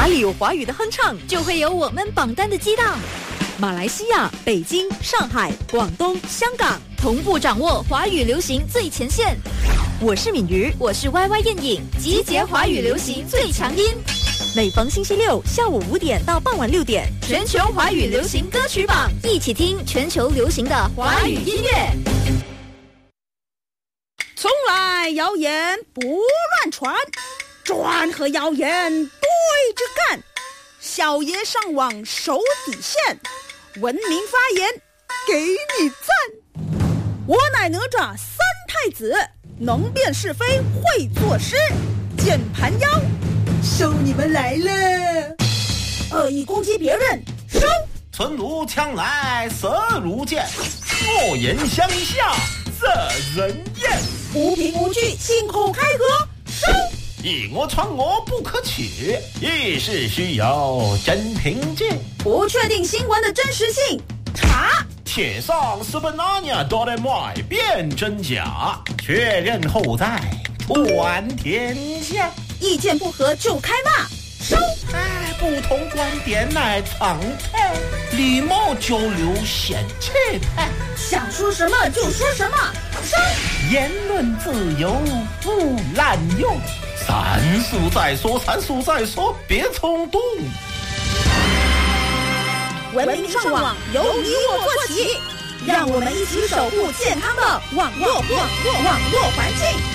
哪里有华语的哼唱， 就会有我们榜单的激荡。 马来西亚、北京、上海、广东、香港同步掌握华语流行最前线。 我是敏瑜， 我是 YY 燕颖，集结华语流行最强音。 每逢星期六下午5点到傍晚6点， 全球华语流行歌曲榜，一起听全球流行的华语音乐。 从来谣言不乱传，专和谣言对着干。小爷上网守底线，文明发言给你赞。我乃哪吒三太子，能辨是非会作诗。键盘妖，收你们来了！恶意攻击别人，收！ 存如枪来色如剑，恶言相向惹人厌。 无凭无据信口开河，收！ 以讹传讹不可取，一事需有真凭据。 不确定新闻的真实性，查。 铁上是本那年都得买辨真假，确认后再传天下。 意见不合就开骂，收！ 不同观点乃常态，礼貌交流显气派。 想说什么就说什么，收！ 言论自由不滥用，三数再说，别冲动。 文明上网由你我做起，让我们一起守护健康的网络环境。